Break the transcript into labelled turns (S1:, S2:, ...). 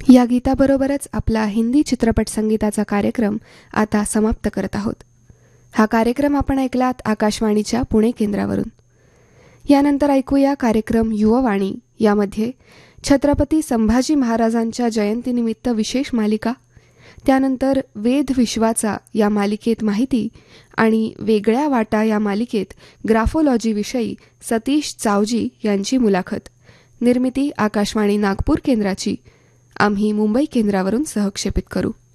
S1: या गीताबरोबरच आपला हिंदी चित्रपट संगीताचा कार्यक्रम आता समाप्त करत आहोत. हा कार्यक्रम आपण ऐकलात आकाशवाणीच्या पुणे केंद्रावरून. यानंतर ऐकूया कार्यक्रम युववाणी. यामध्ये छत्रपती संभाजी महाराजांच्या जयंतीनिमित्त विशेष मालिका, त्यानंतर वेद विश्वाचा या मालिकेत माहिती आणि वेगळ्या वाटा या मालिकेत ग्राफोलॉजीविषयी सतीश चावजी यांची मुलाखत. निर्मिती आकाशवाणी नागपूर केंद्राची. आम्ही मुंबई केंद्रावरून सहक्षेपित करू.